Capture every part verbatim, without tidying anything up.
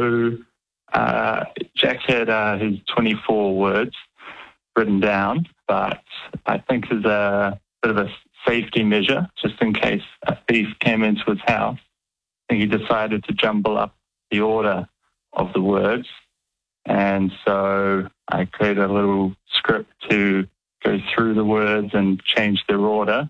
so uh, Jack had uh, his twenty-four words written down, but I think as a bit of a safety measure, just in case a thief came into his house, I think he decided to jumble up the order of the words. And so I created a little script to go through the words and change their order,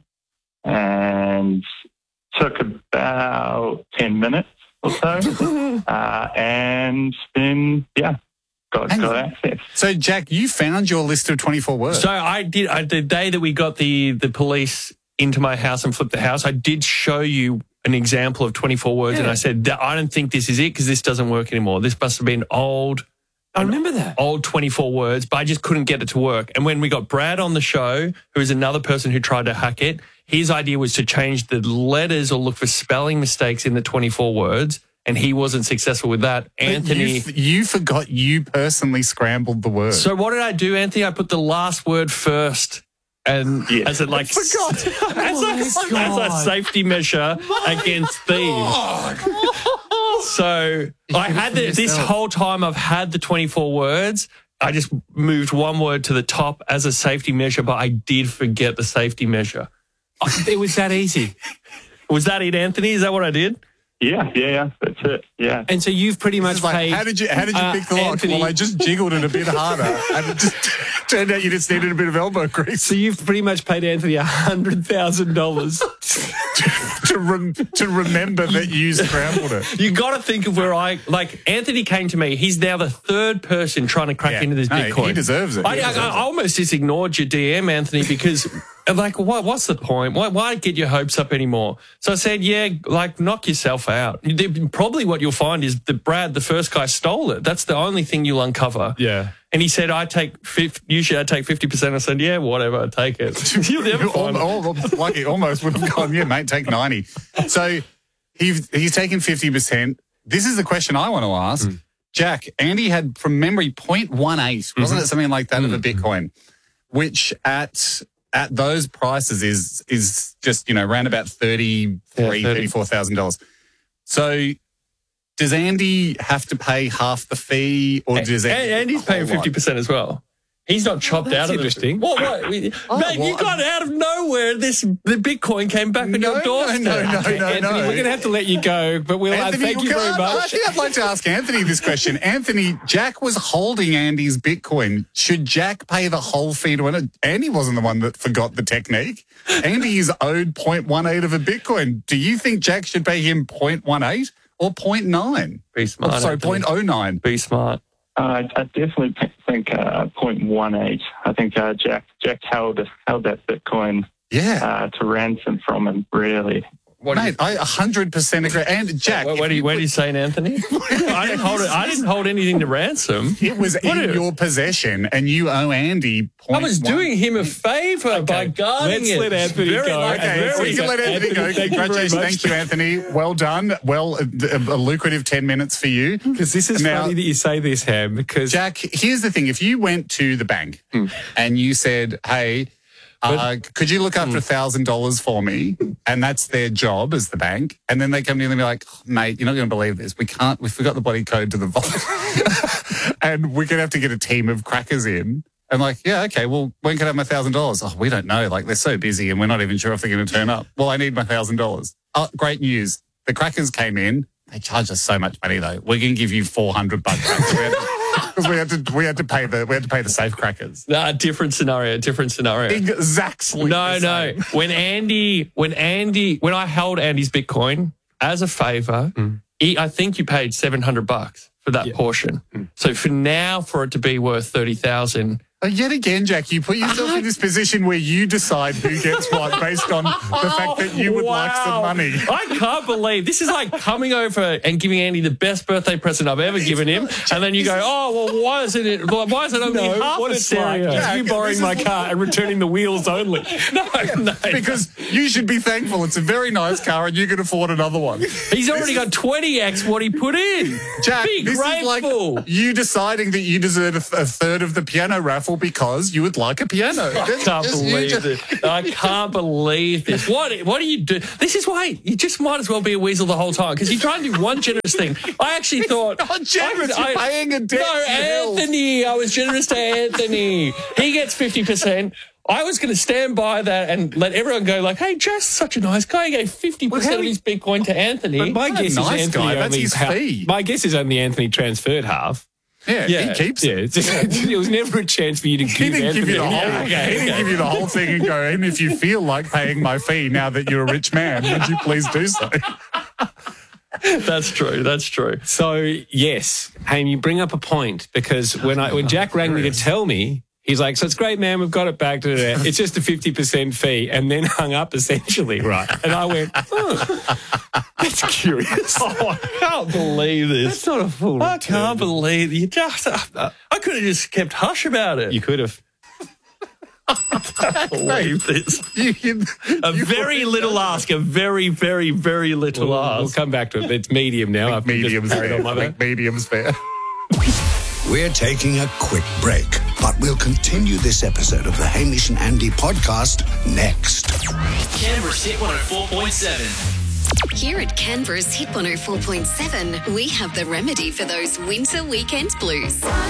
and took about ten minutes or so. uh, and then, yeah, got, got access. So, Jack, you found your list of twenty-four words. So I did, I, the day that we got the, the police into my house and flipped the house, I did show you an example of twenty-four words, yeah. and I said, I don't think this is it because this doesn't work anymore. This must have been old. I remember that. Old twenty-four words, but I just couldn't get it to work. And when we got Brad on the show, who is another person who tried to hack it, his idea was to change the letters or look for spelling mistakes in the twenty-four words, and he wasn't successful with that. But Anthony... You, you forgot you personally scrambled the word. So what did I do, Anthony? I put the last word first. And yeah. as it like forgot. as, oh a, as a safety measure against thieves. So I had the, this whole time I've had the twenty-four words. I just moved one word to the top as a safety measure, but I did forget the safety measure. It was that easy. Was that it, Anthony? Is that what I did? Yeah, yeah, yeah. That's it. Yeah. And so you've pretty much like, paid. How did you How did you uh, pick the lock? Anthony, well, I just jiggled it a bit harder, and it just turned out you just needed a bit of elbow grease. So you've pretty much paid Anthony a hundred thousand dollars to rem to remember that you scrambled it. You got to think of where I like. Anthony came to me. He's now the third person trying to crack yeah. into this no, Bitcoin. He deserves it. I, he deserves I, I, it. I almost just ignored your D M, Anthony, because. Like, what, what's the point? Why, why get your hopes up anymore? So I said, yeah, like, knock yourself out. Probably what you'll find is that Brad, the first guy, stole it. That's the only thing you'll uncover. Yeah. And he said, I take, usually I take fifty percent. I said, yeah, whatever, I take it. You'll never find it. Like, he almost would have gone, yeah, mate, take ninety. So he's, he's taken fifty percent. This is the question I want to ask. Mm. Jack, Andy had, from memory, zero point one eight. Wasn't mm-hmm. it something like that mm-hmm. of a Bitcoin? Which at... at those prices is is just, you know, around about thirty-three thousand dollars, yeah, thirty-four thousand dollars. So does Andy have to pay half the fee, or does Andy... Andy's paying fifty percent as well. He's not chopped oh, out of interesting. it. What? What? We, oh, mate, well, you got out of nowhere. This the Bitcoin came back on no, your doorstep. No, no, no, okay, no, Anthony, no. We're going to have to let you go, but we'll Anthony, uh, thank you can, very much. I think I'd like to ask Anthony this question. Anthony, Jack was holding Andy's Bitcoin. Should Jack pay the whole fee to it? Andy wasn't the one that forgot the technique. Andy is owed zero point one eight of a Bitcoin. Do you think Jack should pay him zero point one eight or zero point nine? Be smart. Oh, sorry, zero point zero nine. Be smart. Uh, I definitely think uh, zero point one eight. I think uh, Jack Jack held held that Bitcoin yeah. uh, to ransom from him, really. What Mate, I one hundred percent agree. And Jack... What, what, are, you, what are you saying, Anthony? I, didn't hold it, I didn't hold anything to ransom. It was what in are, your possession, and you owe Andy I was doing him a favour okay. by guarding Let's it. let Anthony very, go. Okay, so you can let Anthony, Anthony go. Thank Congratulations. You Thank you, Anthony. Well done. Well, a, a lucrative ten minutes for you. Because this is now, funny that you say this, Ham, because... Jack, here's the thing. If you went to the bank hmm. and you said, hey... Uh, could you look after a thousand dollars for me? And that's their job as the bank. And then they come in and be like, oh, mate, you're not going to believe this. We can't, we forgot the bloody code to the vault. And we're going to have to get a team of crackers in. And like, yeah, okay, well, when can I have my thousand dollars? Oh, we don't know. Like, they're so busy and we're not even sure if they're going to turn up. Well, I need my thousand dollars. Oh, great news. The crackers came in. They charged us so much money though. We're going to give you four hundred bucks. Because we had to, we had to pay the, we had to pay the safe crackers. Nah, different scenario, different scenario. Exactly. No, no. When Andy, when Andy, when I held Andy's Bitcoin as a favour, mm. he, I think you paid seven hundred bucks for that yeah. portion. Mm. So for now, for it to be worth thirty thousand. Uh, yet again, Jack, you put yourself in this position where you decide who gets what based on the oh, fact that you would wow. like some money. I can't believe this is like coming over and giving Andy the best birthday present I've ever given him, and then you go, "Oh, well, why isn't it? Why is it only no, half what a it's like, Jack, you borrowing my car and returning the wheels only?" No, no, because you should be thankful. It's a very nice car, and you can afford another one. He's already got twenty x what he put in. Jack, be this grateful. is like you deciding that you deserve a, th a third of the piano raffle grateful because you would like a piano. I can't Just- you believe just- this. I can't believe this. What What do you do? This is why you just might as well be a weasel the whole time because you try and do one generous thing. I actually thought not generous. I, You're paying a debt. No, you held. Anthony. I was generous to Anthony. He gets fifty percent. I was going to stand by that and let everyone go like, hey, Jeff's such a nice guy. He gave fifty percent of his Bitcoin to Anthony. But my What a guess nice is Anthony guy. That's only his ha- fee. My guess is only Anthony transferred half. Yeah, Yeah. he keeps Yeah, it. it's, it was never a chance for you to He give didn't Anthony give you the whole. anything. okay, he didn't okay. give you the whole thing and go. And if you feel like paying my fee now that you're a rich man, would you please do so? That's true. That's true. So yes, Haim, you bring up a point because when I when Jack rang me to tell me, he's like, "So it's great, man. We've got it back to there. It's just a fifty percent fee," and then hung up essentially, right? And I went, oh, "That's curious." Oh, I can't believe this. That's not a full. I return. can't believe you just. I could have just kept hush about it. You could have. can't believe this. You, you, A you very little ask. A very, very, very little We'll, ask. we'll come back to it. It's medium now. I've just mediums carried fair. on my I back. think mediums fair. We're taking a quick break, but we'll continue this episode of the Hamish and Andy podcast next. Canberra's Hit one oh four point seven. Here at Canberra's Hit one oh four point seven, we have the remedy for those winter weekend blues.